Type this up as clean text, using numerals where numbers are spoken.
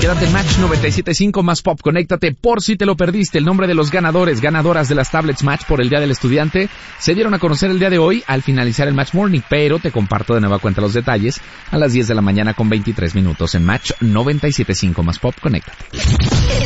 Quédate en Match 97.5 más Pop. Conéctate por si te lo perdiste. El nombre de los ganadores, ganadoras de las tablets Match por el Día del Estudiante se dieron a conocer el día de hoy al finalizar el Match Morning, pero te comparto de nueva cuenta los detalles a las 10 de la mañana con 23 minutos en Match 97.5 más Pop. Conéctate.